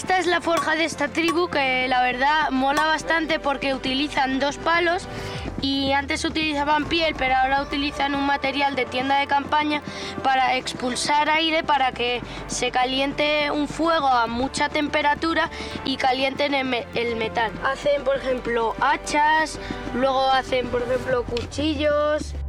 Esta es la forja de esta tribu que la verdad mola bastante porque utilizan 2 palos y antes utilizaban piel, pero ahora utilizan un material de tienda de campaña para expulsar aire para que se caliente un fuego a mucha temperatura y calienten el metal. Hacen, por ejemplo, hachas, luego hacen, por ejemplo, cuchillos